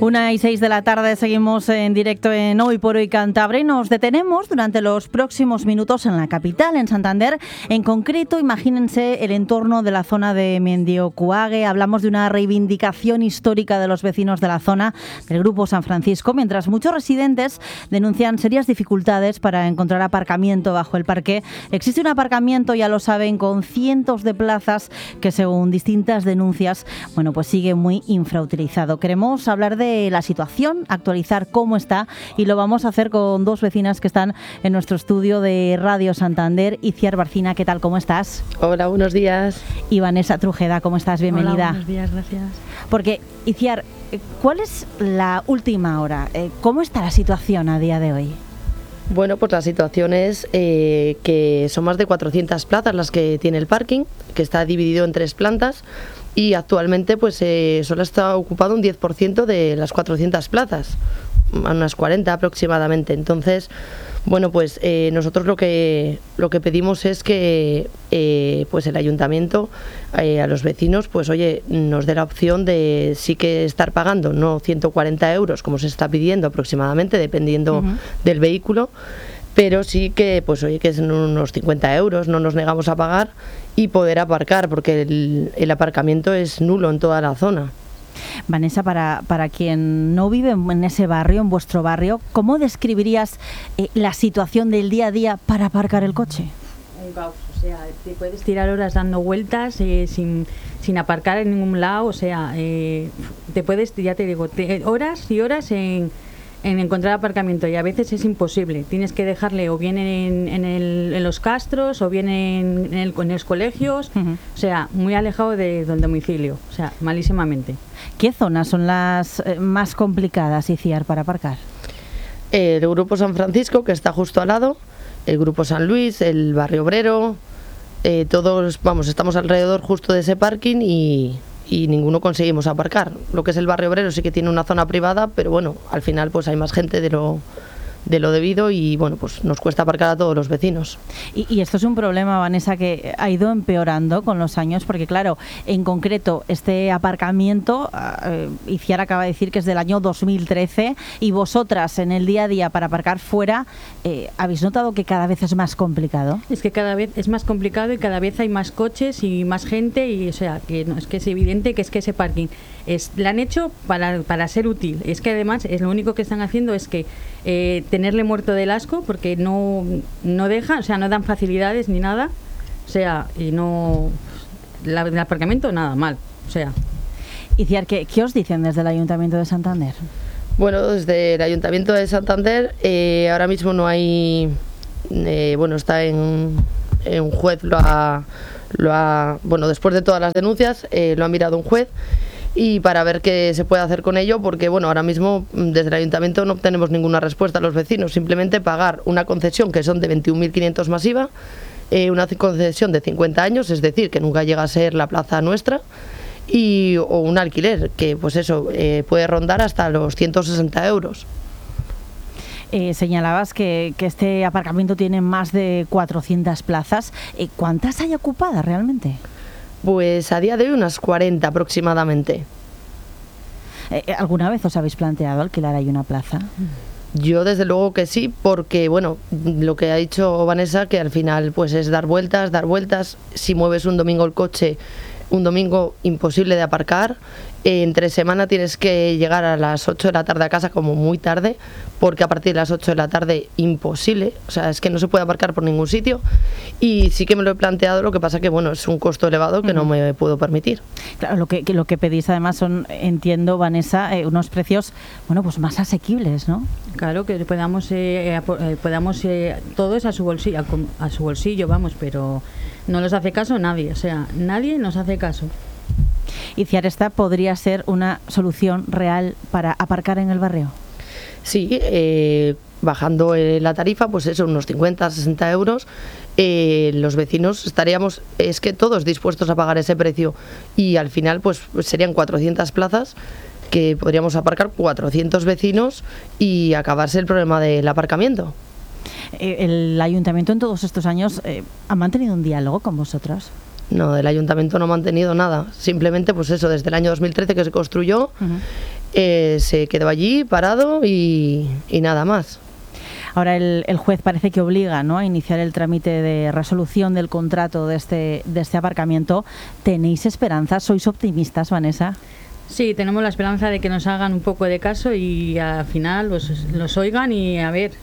1:06 de la tarde, seguimos en directo en Hoy por Hoy Cantabria y nos detenemos durante los próximos minutos en la capital, en Santander. En concreto, imagínense el entorno de la zona de Mendiocuague. Hablamos de una reivindicación histórica de los vecinos de la zona del Grupo San Francisco, mientras muchos residentes denuncian serias dificultades para encontrar aparcamiento bajo el parque. Existe un aparcamiento, ya lo saben, con cientos de plazas que, según distintas denuncias, pues sigue muy infrautilizado. Queremos hablar de la situación, actualizar cómo está, y lo vamos a hacer con dos vecinas que están en nuestro estudio de Radio Santander. Itziar Barcina, ¿qué tal? ¿Cómo estás? Hola, buenos días. Y Vanessa Trujeda, ¿cómo estás? Bienvenida. Hola, buenos días, gracias. Porque, Itziar, ¿cuál es la última hora? ¿Cómo está la situación a día de hoy? Bueno, pues la situación es que son más de 400 plazas las que tiene el parking, que está dividido en 3 plantas, y actualmente pues solo está ocupado un 10% de las 400 plazas, unas 40 aproximadamente. Entonces, pues nosotros lo que pedimos es que pues el ayuntamiento a los vecinos nos dé la opción de sí que estar pagando, no 140 euros como se está pidiendo aproximadamente, dependiendo del vehículo, pero sí que que es unos 50 euros, no nos negamos a pagar y poder aparcar, porque el aparcamiento es nulo en toda la zona. Vanessa, para quien no vive en ese barrio, en vuestro barrio, ¿cómo describirías la situación del día a día para aparcar el coche? Un caos, te puedes tirar horas dando vueltas sin aparcar en ningún lado, te puedes, ya te digo, horas y horas en encontrar aparcamiento, y a veces es imposible. Tienes que dejarle o bien en los castros o bien en los colegios, muy alejado del domicilio, malísimamente. ¿Qué zonas son las más complicadas, Itziar, para aparcar? El Grupo San Francisco, que está justo al lado, el Grupo San Luis, el Barrio Obrero, todos, estamos alrededor justo de ese parking y ninguno conseguimos aparcar. Lo que es el Barrio Obrero sí que tiene una zona privada, pero al final pues hay más gente de lo debido y pues nos cuesta aparcar a todos los vecinos. Y esto es un problema, Vanessa, que ha ido empeorando con los años, porque claro, en concreto este aparcamiento, Itziar acaba de decir que es del año 2013, y vosotras en el día a día para aparcar fuera, ¿habéis notado que cada vez es más complicado? Es que cada vez es más complicado y cada vez hay más coches y más gente, y es que es evidente que ese parking lo han hecho para ser útil. Es que además lo único que están haciendo es que tenerle muerto del asco, porque no dejan, no dan facilidades ni nada, y no el aparcamiento nada mal, Itziar, ¿qué os dicen desde el Ayuntamiento de Santander? Bueno, desde el Ayuntamiento de Santander ahora mismo no hay, está en un juez, después de todas las denuncias lo ha mirado un juez, y para ver qué se puede hacer con ello, porque ahora mismo desde el ayuntamiento no obtenemos ninguna respuesta a los vecinos, simplemente pagar una concesión que son de 21.500 más IVA, una concesión de 50 años, es decir, que nunca llega a ser la plaza nuestra, o un alquiler que puede rondar hasta los 160 euros. Señalabas que este aparcamiento tiene más de 400 plazas. ¿Cuántas hay ocupadas realmente? Pues a día de hoy unas 40 aproximadamente. ¿Alguna vez os habéis planteado alquilar ahí una plaza? Yo desde luego que sí, porque lo que ha dicho Vanessa, que al final pues es dar vueltas. Si mueves un domingo el coche, un domingo imposible de aparcar. Entre semana tienes que llegar a las 8 de la tarde a casa como muy tarde, porque a partir de las 8 de la tarde imposible, es que no se puede aparcar por ningún sitio, y sí que me lo he planteado, lo que pasa que es un costo elevado que no me puedo permitir. Claro, lo que pedís además son, entiendo, Vanessa, unos precios pues más asequibles, ¿no? Claro, que podamos todos a su bolsillo, pero no los hace caso nadie, nadie nos hace caso. Itziar, ¿esta podría ser una solución real para aparcar en el barrio? Sí, bajando la tarifa, unos 50, 60 euros, los vecinos estaríamos, es que todos dispuestos a pagar ese precio, y al final serían 400 plazas que podríamos aparcar 400 vecinos y acabarse el problema del aparcamiento. ¿El ayuntamiento en todos estos años ha mantenido un diálogo con vosotros? No, del ayuntamiento no ha mantenido nada. Simplemente, desde el año 2013 que se construyó, se quedó allí parado y nada más. Ahora el juez parece que obliga, ¿no?, a iniciar el trámite de resolución del contrato de este aparcamiento. ¿Tenéis esperanzas? ¿Sois optimistas, Vanessa? Sí, tenemos la esperanza de que nos hagan un poco de caso y al final los oigan y a ver.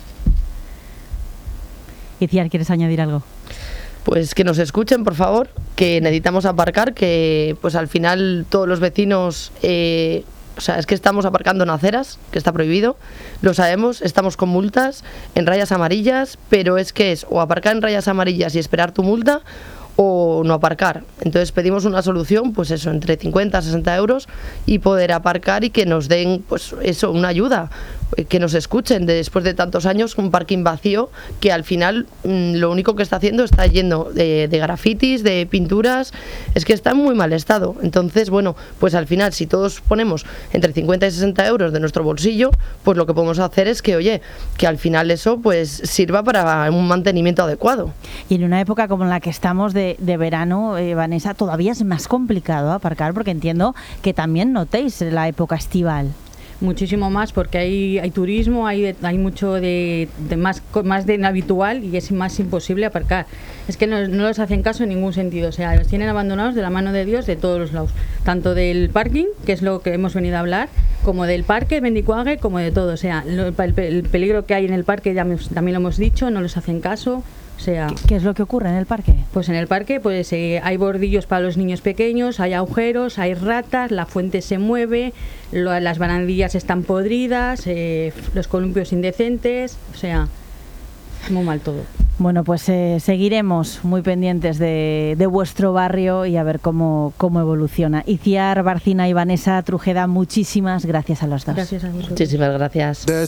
Iciar, ¿quieres añadir algo? Pues que nos escuchen, por favor, que necesitamos aparcar, que pues al final todos los vecinos... O sea, es que estamos aparcando en aceras, que está prohibido, lo sabemos, estamos con multas en rayas amarillas, pero es que es o aparcar en rayas amarillas y esperar tu multa o no aparcar. Entonces pedimos una solución, pues eso, entre 50 a 60 euros y poder aparcar y que nos den, pues eso, una ayuda, que nos escuchen después de tantos años, un parking vacío que al final lo único que está haciendo está lleno de grafitis, de pinturas, es que está en muy mal estado. Entonces, bueno, pues al final si todos ponemos entre 50 y 60 euros de nuestro bolsillo, pues lo que podemos hacer es que, oye, que al final eso pues sirva para un mantenimiento adecuado. Y en una época como la que estamos de verano, Vanessa, todavía es más complicado aparcar, porque entiendo que también notéis la época estival. Muchísimo más, porque hay turismo, hay mucho de más de habitual y es más imposible aparcar. Es que no los hacen caso en ningún sentido, o sea, los tienen abandonados de la mano de Dios de todos los lados, tanto del parking, que es lo que hemos venido a hablar, como del parque Mendicuague, como de todo. O sea, el peligro que hay en el parque también lo hemos dicho, no les hacen caso. O sea, ¿qué es lo que ocurre en el parque? Pues en el parque pues hay bordillos para los niños pequeños, hay agujeros, hay ratas, la fuente se mueve, las barandillas están podridas, los columpios indecentes, o sea, muy mal todo. Bueno, pues seguiremos muy pendientes de vuestro barrio y a ver cómo evoluciona. Iciar Barcina y Vanessa Trujeda, muchísimas gracias a los dos. Gracias a vosotros. Muchísimas gracias.